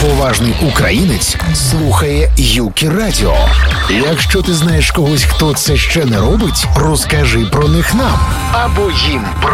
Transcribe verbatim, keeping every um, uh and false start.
поважний українець слухає Юкі Радіо. Якщо ти знаєш когось, хто це ще не робить, розкажи про них нам або їм про